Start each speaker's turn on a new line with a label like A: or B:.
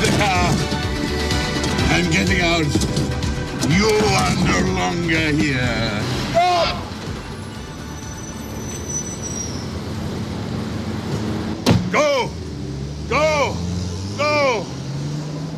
A: the car. I'm getting out. You are no longer here.
B: Stop!